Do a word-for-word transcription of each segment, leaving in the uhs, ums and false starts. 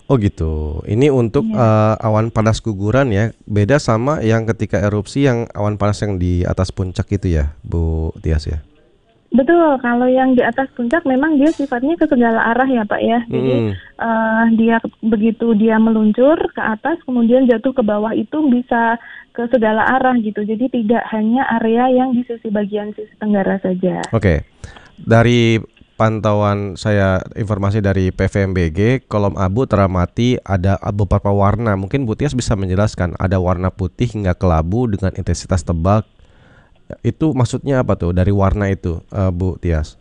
Oh gitu. Ini untuk Iya. uh, awan panas guguran ya. Beda sama yang ketika erupsi yang awan panas yang di atas puncak itu ya, Bu Tias ya. Betul, kalau yang di atas puncak memang dia sifatnya ke segala arah ya Pak ya. Jadi Mm-mm. eh, dia begitu dia meluncur ke atas kemudian jatuh ke bawah itu bisa ke segala arah gitu. Jadi tidak hanya area yang di sisi bagian sisi tenggara saja. Oke. Dari pantauan saya informasi dari P V M B G, kolom abu teramati ada beberapa warna. Mungkin Bu Tias bisa menjelaskan. Ada warna putih hingga kelabu dengan intensitas tebal. Itu maksudnya apa tuh dari warna itu, uh, Bu Tias?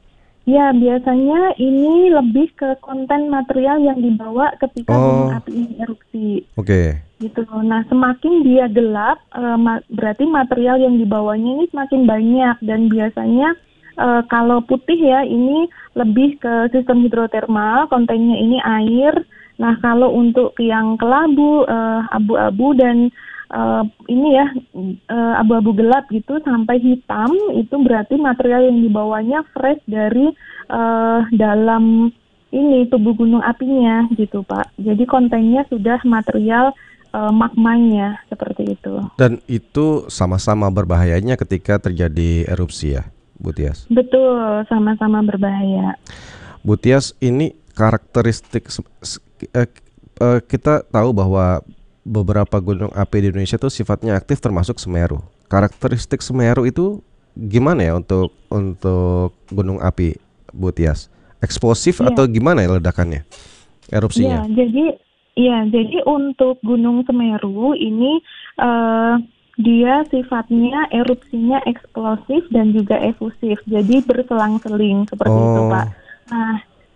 Ya, biasanya ini lebih ke konten material yang dibawa ketika gunung Oh, api ini erupsi. oke. Gitu. Nah, semakin dia gelap, eh, ma- berarti material yang dibawanya ini semakin banyak dan biasanya eh, kalau putih ya ini lebih ke sistem hidrotermal, kontennya ini air. Nah, kalau untuk yang kelabu, eh, abu-abu dan eh, ini ya eh, abu-abu gelap gitu sampai hitam itu berarti material yang dibawanya fresh dari eh, dalam ini tubuh gunung apinya gitu, Pak. Jadi kontennya sudah material eh, magmanya seperti itu. Dan itu sama-sama berbahayanya ketika terjadi erupsi ya, Bu Tias. Betul, sama-sama berbahaya. Bu Tias, ini karakteristik se- se- eh, eh, kita tahu bahwa beberapa gunung api di Indonesia itu sifatnya aktif termasuk Semeru. Karakteristik Semeru itu gimana ya untuk untuk gunung api, Bu Tias? Eksplosif Iya, atau gimana ya ledakannya, iya. erupsinya? Jadi, iya. Jadi untuk Gunung Semeru ini eh, dia sifatnya erupsinya eksplosif dan juga efusif. Jadi berselang-seling seperti itu, Pak. Oh, Nah,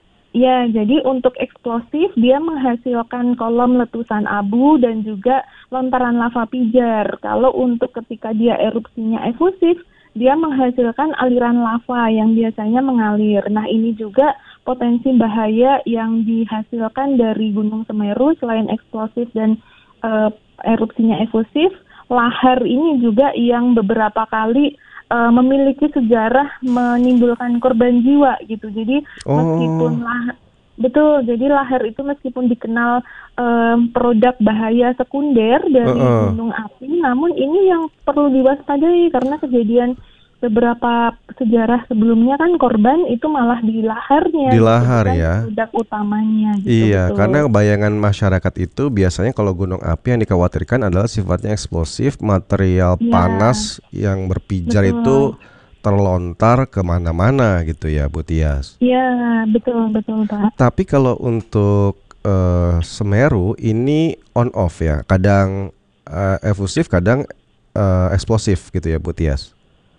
ya, jadi untuk eksplosif dia menghasilkan kolom letusan abu dan juga lontaran lava pijar. Kalau untuk ketika dia erupsinya efusif, dia menghasilkan aliran lava yang biasanya mengalir. Nah, ini juga potensi bahaya yang dihasilkan dari Gunung Semeru selain eksplosif dan eh, erupsinya efusif. Lahar ini juga yang beberapa kali uh, memiliki sejarah menimbulkan korban jiwa gitu. Jadi oh, meskipun lah betul, jadi lahar itu meskipun dikenal um, produk bahaya sekunder dari heeh. gunung api, namun ini yang perlu diwaspadai karena kejadian beberapa sejarah sebelumnya kan korban itu malah di laharnya Di gitu, lahar bukan ya. produk utamanya gitu, Iya, karena betul. bayangan masyarakat itu biasanya kalau gunung api yang dikhawatirkan adalah sifatnya eksplosif, material Ya, panas yang berpijar betul. itu terlontar kemana-mana gitu ya, Bu Tias. Ya, betul, betul, Pak. Tapi kalau untuk eh, Semeru ini on off ya, kadang eh, efusif, kadang eh, eksplosif gitu ya, Bu Tias.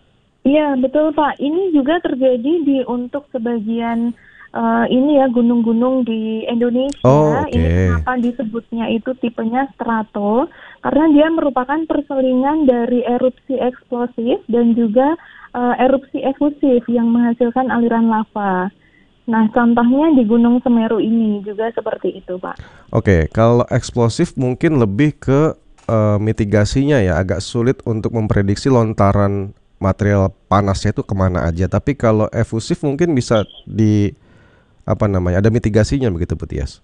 Iya, betul Pak. Ini juga terjadi di untuk sebagian eh, ini ya gunung-gunung di Oh, Indonesia. Ini oke. kenapa disebutnya itu tipenya strato? Karena dia merupakan perselingan dari erupsi eksplosif dan juga eh, erupsi efusif yang menghasilkan aliran lava. Nah, contohnya di Gunung Semeru ini juga seperti itu, Pak. Oke, kalau eksplosif mungkin lebih ke eh, mitigasinya ya, agak sulit untuk memprediksi lontaran material panasnya itu kemana aja. Tapi kalau efusif mungkin bisa di apa namanya, ada mitigasinya begitu, Bu Tias.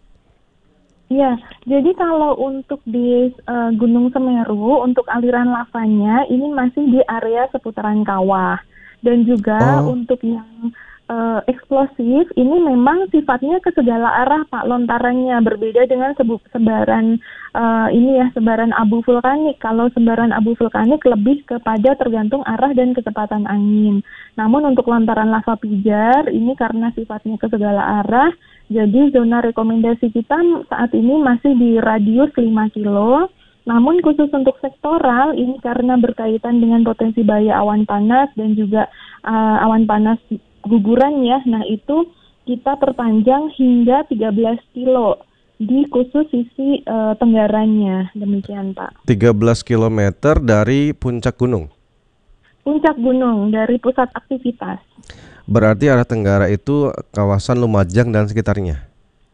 Iya, jadi kalau untuk di eh, Gunung Semeru, untuk aliran lavanya ini masih di area seputaran kawah. Dan juga Oh, untuk yang eh, eksplosif, ini memang sifatnya ke segala arah Pak lontarannya. Berbeda dengan sebu- sebaran eh, ini ya, sebaran abu vulkanik. Kalau sebaran abu vulkanik lebih kepada tergantung arah dan kecepatan angin. Namun untuk lontaran lava pijar, ini karena sifatnya ke segala arah, jadi zona rekomendasi kita saat ini masih di radius lima kilo. Namun khusus untuk sektoral ini karena berkaitan dengan potensi bahaya awan panas dan juga uh, awan panas guguran ya. Nah itu kita perpanjang hingga tiga belas kilo di khusus sisi uh, tenggaranya. Demikian Pak. tiga belas kilometer dari puncak gunung. Puncak gunung dari pusat aktivitas. Berarti arah tenggara itu kawasan Lumajang dan sekitarnya.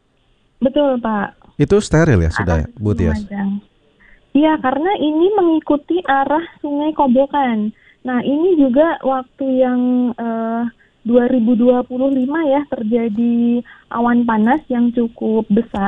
Betul Pak. Itu steril ya sudah Arah ya, Bu Tias. Lumajang. Iya, karena ini mengikuti arah Sungai Kobokan. Nah, ini juga waktu yang eh, dua ribu dua puluh lima ya terjadi awan panas yang cukup besar.